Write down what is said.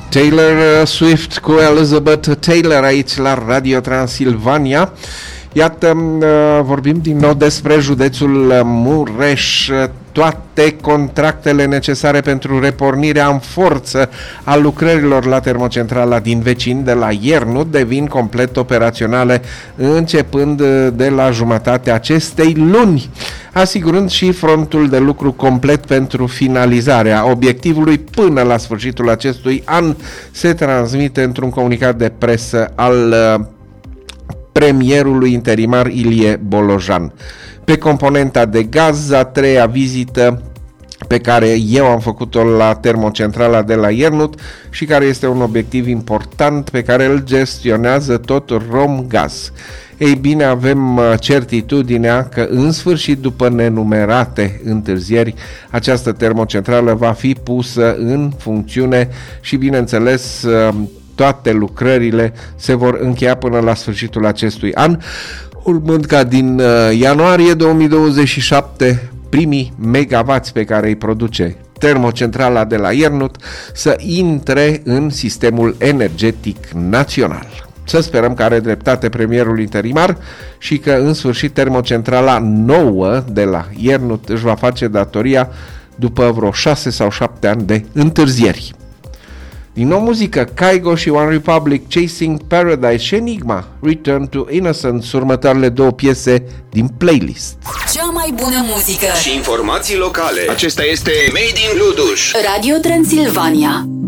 Taylor Swift cu Elizabeth Taylor aici la Radio Transilvania. Iată, vorbim din nou despre județul Mureș. Toate contractele necesare pentru repornirea în forță a lucrărilor la termocentrala din vecin de la Iernut devin complet operaționale începând de la jumătatea acestei luni, asigurând și frontul de lucru complet pentru finalizarea obiectivului până la sfârșitul acestui an, se transmite într-un comunicat de presă al premierului interimar Ilie Bolojan. Pe componenta de gaz, a treia vizită pe care eu am făcut-o la termocentrala de la Iernut și care este un obiectiv important pe care îl gestionează tot Romgaz. Ei bine, avem certitudinea că în sfârșit, după nenumerate întârzieri, această termocentrală va fi pusă în funcțiune și, bineînțeles, toate lucrările se vor încheia până la sfârșitul acestui an, urmând ca din ianuarie 2027 primii megavați pe care îi produce termocentrala de la Iernut să intre în sistemul energetic național. Să sperăm că are dreptate premierul interimar și că în sfârșit termocentrala nouă de la Iernut își va face datoria după vreo 6 sau 7 ani de întârzieri. Din nou muzică, Kygo și One Republic, Chasing Paradise și Enigma, Return to Innocence, următoarele două piese din playlist. Cea mai bună muzică și informații locale. Acesta este Made in Bluduș. Radio Transilvania.